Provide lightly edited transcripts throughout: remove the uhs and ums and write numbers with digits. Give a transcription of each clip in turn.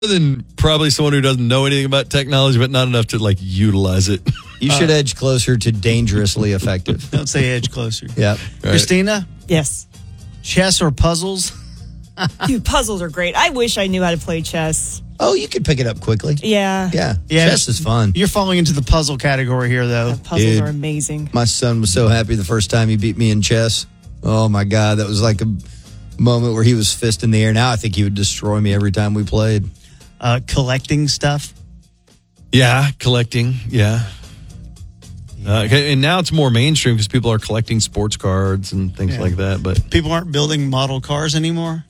than probably someone who doesn't know anything about technology, but not enough to like utilize it. You should edge closer to dangerously effective. Don't say edge closer. Yep. Right. Christina, Yes. chess or puzzles? Dude, puzzles are great. I wish I knew how to play chess. Oh, you could pick it up quickly. Yeah. Yeah. Yeah. Chess is fun. You're falling into the puzzle category here, though. Puzzles Dude. are amazing. My son was so happy the first time he beat me in chess. Oh, my God. That was like a moment where he was fist in the air. Now I think he would destroy me every time we played. Collecting stuff. Yeah, collecting. Yeah. Okay, and now it's more mainstream because people are collecting sports cards and things Yeah. like that. But People aren't building model cars anymore.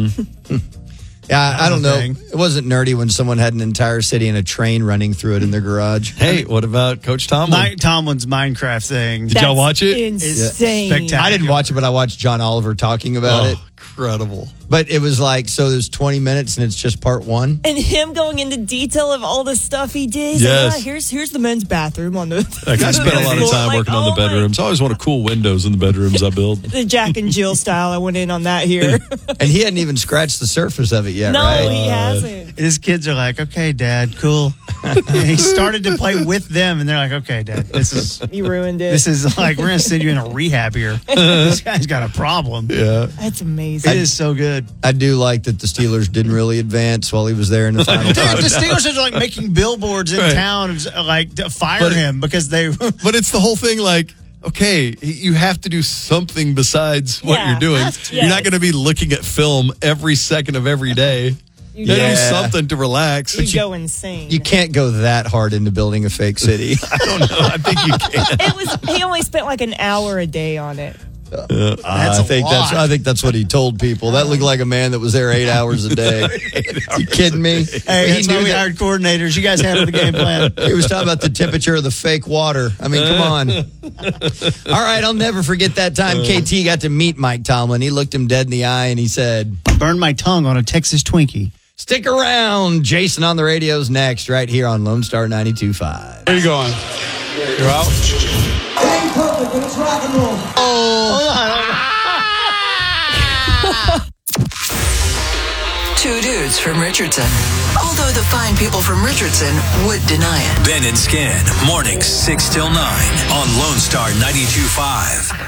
Yeah, I don't know. thing. It wasn't nerdy when someone had an entire city and a train running through it in their garage. hey, what about Coach Tomlin? Mike Tomlin's Minecraft thing. Did y'all watch it? Insane. spectacular. I didn't watch it, but I watched John Oliver talking about it. Incredible. But it was like, so there's 20 minutes and it's just part one. And him going into detail of all the stuff he did. He's Yes. like, here's the men's bathroom on the. Like, I spent a lot of floor. time Like, working on the oh my- bedrooms. I always want to cool windows in the bedrooms I build. The Jack and Jill style. I went in on that here. And he hadn't even scratched the surface of it yet, No, right? he hasn't. His kids are like, okay, Dad, cool. And he started to play with them, and they're like, okay, Dad, this You ruined it. is like, we're going to send you in a rehab here. This guy's got a problem. Yeah. That's amazing. It is so good. I do like that the Steelers didn't really advance while he was there in the final Dude, time. the Steelers are like making billboards in Right. town, like to fire But- him because they. But it's the whole thing like, okay, you have to do something besides what Yeah. you're doing. Yes. You're not going to be looking at film every second of every day. You gotta do Yeah. something to relax. You go insane. You can't go that hard into building a fake city. I don't know. I think you can. It was. He only spent like an hour a day on it. That's I think lot. that's what he told people. That looked like a man that was there 8 hours a day. You kidding me? Hey, he that's why we that- hired coordinators. You guys handle the game plan. He was talking about the temperature of the fake water. I mean, come on. All right, I'll never forget that time KT got to meet Mike Tomlin. He looked him dead in the eye and he said, Burn my tongue on a Texas Twinkie. stick around. Jason on the radio's next, right here on Lone Star 92.5. Where you going? You're out? Ain't perfect, but it's rock and roll. Two dudes from Richardson. Although the fine people from Richardson would deny it. Ben and Skin, mornings 6 till 9 on Lone Star 92.5.